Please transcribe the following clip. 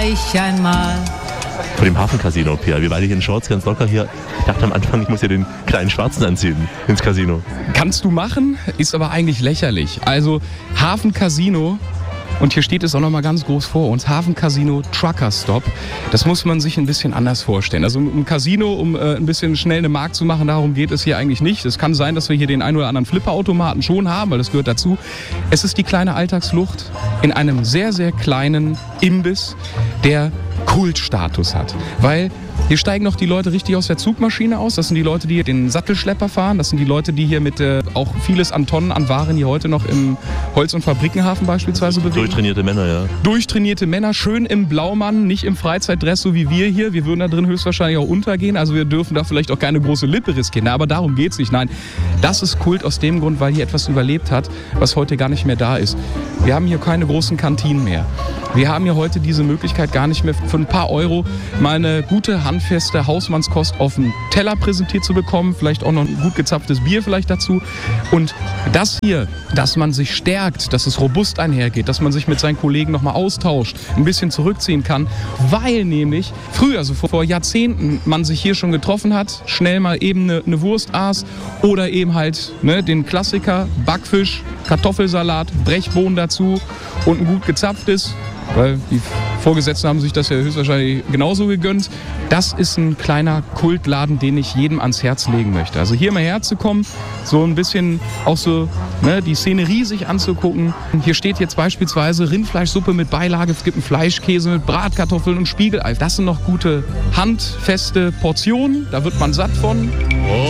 Ich einmal. Vor dem Hafencasino, Pia. Wir beide hier in Shorts, ganz locker hier. Ich dachte am Anfang, ich muss ja den kleinen Schwarzen anziehen ins Casino. Kannst du machen, ist aber eigentlich lächerlich. Also Hafencasino, und hier steht es auch nochmal ganz groß vor uns, Hafencasino Trucker Stop. Das muss man sich ein bisschen anders vorstellen. Also ein Casino, um ein bisschen schnell eine Mark zu machen, darum geht es hier eigentlich nicht. Es kann sein, dass wir hier den einen oder anderen Flipperautomaten schon haben, weil das gehört dazu. Es ist die kleine Alltagsflucht in einem sehr, sehr kleinen Imbiss, der Kultstatus hat. Weil hier steigen noch die Leute richtig aus der Zugmaschine aus. Das sind die Leute, die hier den Sattelschlepper fahren. Das sind die Leute, die hier mit auch vieles an Tonnen an Waren hier heute noch im Holz- und Fabrikenhafen beispielsweise bewegen. Durchtrainierte Männer, ja. Durchtrainierte Männer, schön im Blaumann, nicht im Freizeitdress, so wie wir hier. Wir würden da drin höchstwahrscheinlich auch untergehen. Also wir dürfen da vielleicht auch keine große Lippe riskieren. Aber darum geht's nicht. Nein, das ist Kult aus dem Grund, weil hier etwas überlebt hat, was heute gar nicht mehr da ist. Wir haben hier keine großen Kantinen mehr. Wir haben hier heute diese Möglichkeit gar nicht mehr für ein paar Euro mal eine gute, handfeste Hausmannskost auf dem Teller präsentiert zu bekommen. Vielleicht auch noch ein gut gezapftes Bier vielleicht dazu. Und das hier, dass man sich stärkt, dass es robust einhergeht, dass man sich mit seinen Kollegen nochmal austauscht, ein bisschen zurückziehen kann, weil nämlich früher, also vor Jahrzehnten, man sich hier schon getroffen hat, schnell mal eben eine Wurst aß oder eben halt den Klassiker, Backfisch, Kartoffelsalat, Brechbohnen dazu und ein gut gezapftes. Weil die Vorgesetzten haben sich das ja höchstwahrscheinlich genauso gegönnt. Das ist ein kleiner Kultladen, den ich jedem ans Herz legen möchte. Also hier mal herzukommen, so ein bisschen auch so die Szenerie sich anzugucken. Hier steht jetzt beispielsweise Rindfleischsuppe mit Beilage, es gibt einen Fleischkäse mit Bratkartoffeln und Spiegelei. Das sind noch gute, handfeste Portionen, da wird man satt von.